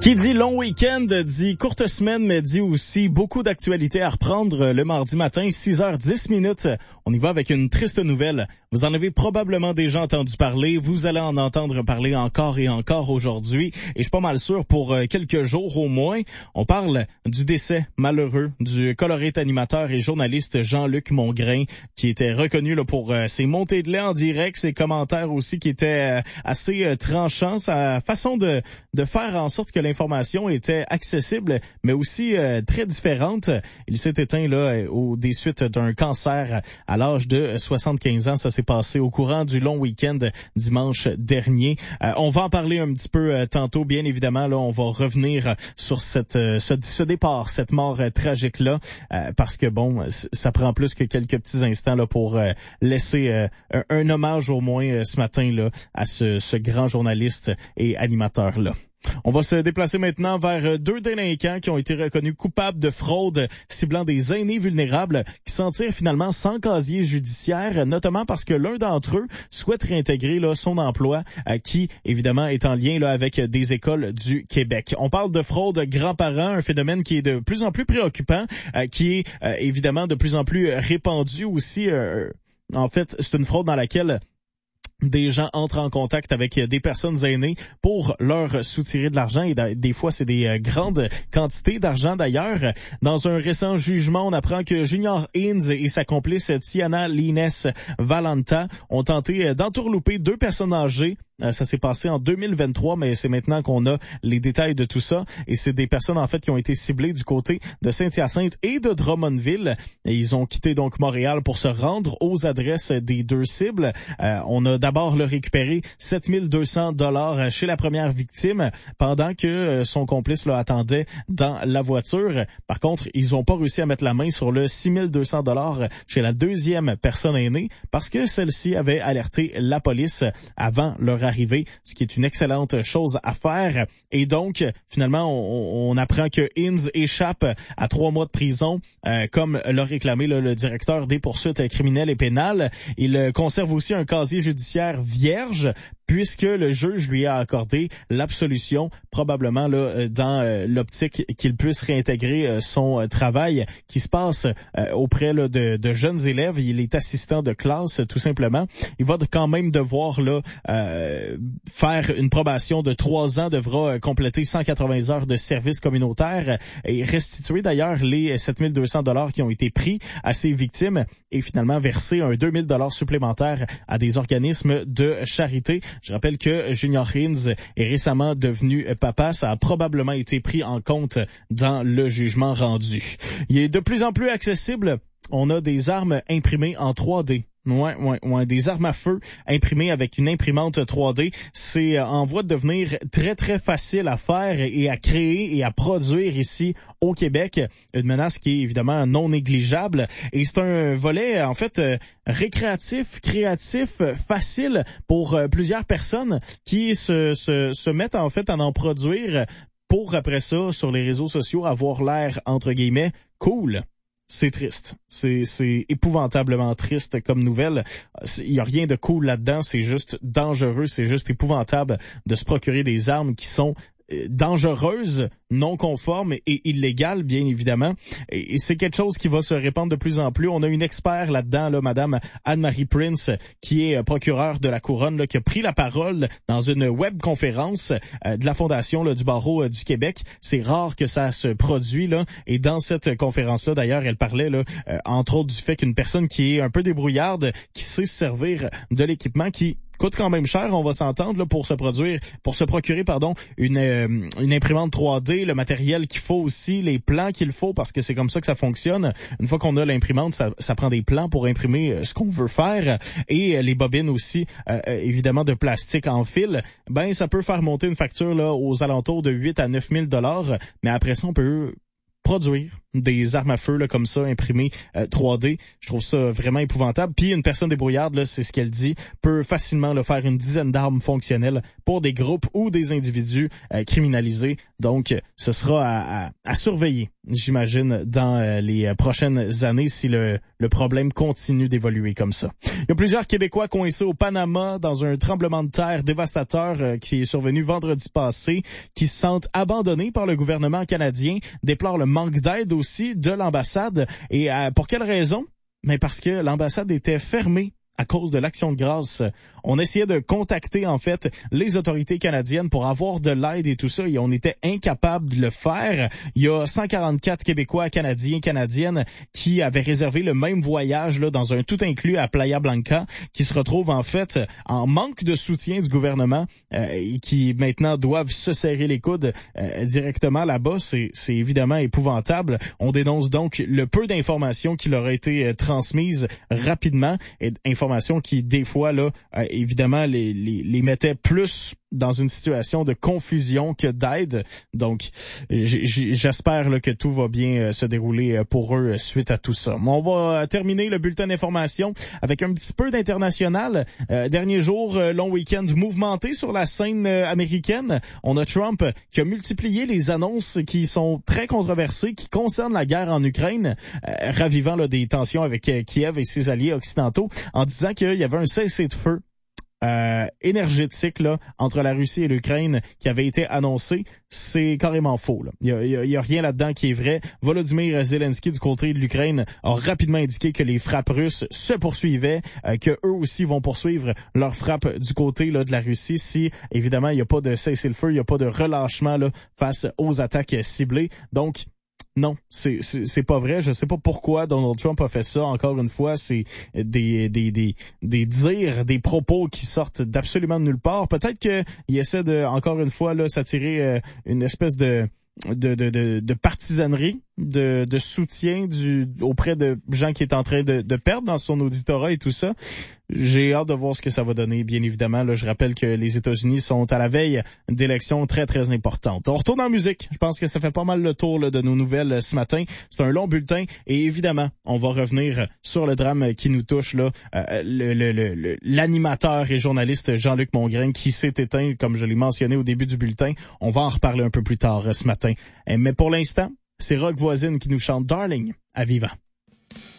Qui dit long week-end dit courte semaine, mais dit aussi beaucoup d'actualités à reprendre le mardi matin, 6h10. On y va avec une triste nouvelle. Vous en avez probablement déjà entendu parler. Vous allez en entendre parler encore et encore aujourd'hui. Et je suis pas mal sûr pour quelques jours au moins. On parle du décès malheureux du coloriste animateur et journaliste Jean-Luc Mongrain, qui était reconnu là, pour ses montées de lait en direct, ses commentaires aussi qui étaient assez tranchants, sa façon de faire en sorte que l'information était accessible, mais aussi très différente. Il s'est éteint là des suites d'un cancer à l'âge de 75 ans. Ça s'est passé au courant du long week-end dimanche dernier. On va en parler un petit peu tantôt, bien évidemment. Là, on va revenir sur ce départ, cette mort tragique là, parce que bon, ça prend plus que quelques petits instants là pour laisser un hommage au moins ce matin là à ce grand journaliste et animateur là. On va se déplacer maintenant vers deux délinquants qui ont été reconnus coupables de fraude ciblant des aînés vulnérables qui s'en tirent finalement sans casier judiciaire, notamment parce que l'un d'entre eux souhaite réintégrer là, son emploi qui, évidemment, est en lien là, avec des écoles du Québec. On parle de fraude grands-parents, un phénomène qui est de plus en plus préoccupant, qui est évidemment de plus en plus répandu aussi. En fait, c'est une fraude dans laquelle des gens entrent en contact avec des personnes aînées pour leur soutirer de l'argent et des fois c'est des grandes quantités d'argent d'ailleurs. Dans un récent jugement, on apprend que Junior Haynes et sa complice Tiana Lines Valenta ont tenté d'entourlouper deux personnes âgées. Ça s'est passé en 2023, mais c'est maintenant qu'on a les détails de tout ça. Et c'est des personnes, en fait, qui ont été ciblées du côté de Saint-Hyacinthe et de Drummondville. Et ils ont quitté donc Montréal pour se rendre aux adresses des deux cibles. On a d'abord récupéré 7200 $ chez la première victime pendant que son complice attendait dans la voiture. Par contre, ils n'ont pas réussi à mettre la main sur le 6200 $ chez la deuxième personne aînée parce que celle-ci avait alerté la police avant leur arrivée, ce qui est une excellente chose à faire. Et donc, finalement, on apprend que Haynes échappe à 3 mois de prison, comme l'a réclamé le directeur des poursuites criminelles et pénales. Il conserve aussi un casier judiciaire vierge, puisque le juge lui a accordé l'absolution, probablement là, dans l'optique qu'il puisse réintégrer son travail qui se passe auprès là, de jeunes élèves. Il est assistant de classe, tout simplement. Il va quand même devoir là faire une probation de 3 ans, devra compléter 180 heures de service communautaire et restituer d'ailleurs les 7200 $ qui ont été pris à ses victimes et finalement verser un 2000 $ supplémentaires à des organismes de charité. Je rappelle que Junior Haynes est récemment devenu papa. Ça a probablement été pris en compte dans le jugement rendu. Il est de plus en plus accessible. On a des armes imprimées en 3D. Ouais, des armes à feu imprimées avec une imprimante 3D. C'est en voie de devenir très, très facile à faire et à créer et à produire ici au Québec. Une menace qui est évidemment non négligeable. Et c'est un volet, en fait, récréatif, créatif, facile pour plusieurs personnes qui se mettent en fait à en produire pour après ça, sur les réseaux sociaux, avoir l'air, entre guillemets, cool. C'est triste. C'est épouvantablement triste comme nouvelle. Il y a rien de cool là-dedans. C'est juste dangereux. C'est juste épouvantable de se procurer des armes qui sont dangereuses, non conformes et illégales, bien évidemment. Et c'est quelque chose qui va se répandre de plus en plus. On a une expert là-dedans, là, Madame Anne-Marie Prince, qui est procureure de la Couronne, là, qui a pris la parole dans une webconférence de la Fondation là, du barreau du Québec. C'est rare que ça se produit, là. Et dans cette conférence-là, d'ailleurs, elle parlait, là, entre autres, du fait qu'une personne qui est un peu débrouillarde, qui sait se servir de l'équipement, qui coûte quand même cher, on va s'entendre là, pour se procurer une imprimante 3D, le matériel qu'il faut aussi, les plans qu'il faut, parce que c'est comme ça que ça fonctionne. Une fois qu'on a l'imprimante, ça prend des plans pour imprimer ce qu'on veut faire, et les bobines aussi, évidemment de plastique en fil. Ben ça peut faire monter une facture là aux alentours de 8 à 9 000 $, mais après ça on peut produire des armes à feu là, comme ça, imprimées 3D. Je trouve ça vraiment épouvantable. Puis une personne débrouillarde, là, c'est ce qu'elle dit, peut facilement là, faire une dizaine d'armes fonctionnelles pour des groupes ou des individus criminalisés. Donc, ce sera à surveiller, j'imagine, dans les prochaines années si le problème continue d'évoluer comme ça. Il y a plusieurs Québécois coincés au Panama dans un tremblement de terre dévastateur qui est survenu vendredi passé, qui se sentent abandonnés par le gouvernement canadien, déplorent le manque d'aide aussi de l'ambassade. Et pour quelle raison? Mais parce que l'ambassade était fermée à cause de l'Action de grâce. On essayait de contacter, en fait, les autorités canadiennes pour avoir de l'aide et tout ça, et on était incapable de le faire. Il y a 144 Québécois, Canadiens, Canadiennes qui avaient réservé le même voyage là dans un tout inclus à Playa Blanca, qui se retrouvent, en fait, en manque de soutien du gouvernement et qui, maintenant, doivent se serrer les coudes directement là-bas. C'est évidemment épouvantable. On dénonce donc le peu d'informations qui leur a été transmises rapidement, et informations qui, des fois, là, évidemment, les mettaient plus dans une situation de confusion que d'aide. Donc, j'espère là, que tout va bien se dérouler pour eux suite à tout ça. On va terminer le bulletin d'information avec un petit peu d'international. Dernier jour, long week-end mouvementé sur la scène américaine. On a Trump qui a multiplié les annonces qui sont très controversées, qui concernent la guerre en Ukraine, ravivant là, des tensions avec Kiev et ses alliés occidentaux, en disant qu'il y avait un cessez-le-feu énergétique là entre la Russie et l'Ukraine qui avait été annoncé. C'est carrément faux. Là. Il y a rien là-dedans qui est vrai. Volodymyr Zelensky du côté de l'Ukraine a rapidement indiqué que les frappes russes se poursuivaient, que eux aussi vont poursuivre leurs frappes du côté là de la Russie si évidemment il n'y a pas de cessez-le-feu, il n'y a pas de relâchement là face aux attaques ciblées. Donc non, c'est pas vrai. Je sais pas pourquoi Donald Trump a fait ça. Encore une fois, c'est des dires, des propos qui sortent d'absolument de nulle part. Peut-être qu'il essaie de, encore une fois, là, s'attirer une espèce de partisanerie, de soutien auprès de gens qui est en train de perdre dans son auditorat et tout ça. J'ai hâte de voir ce que ça va donner, bien évidemment. Là, je rappelle que les États-Unis sont à la veille d'élections très, très importantes. On retourne en musique. Je pense que ça fait pas mal le tour là, de nos nouvelles ce matin. C'est un long bulletin et évidemment, on va revenir sur le drame qui nous touche, là, l'animateur et journaliste Jean-Luc Mongrain qui s'est éteint, comme je l'ai mentionné au début du bulletin. On va en reparler un peu plus tard ce matin. Mais pour l'instant, c'est Rock Voisine qui nous chante Darling à Vivant.